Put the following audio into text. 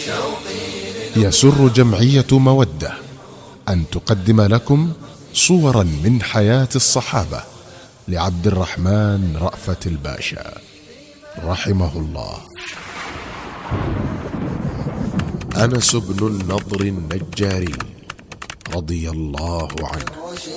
يسر جمعية مودة أن تقدم لكم صورا من حياة الصحابة لعبد الرحمن رأفت الباشا رحمه الله. أنس بن النضر النجاري رضي الله عنه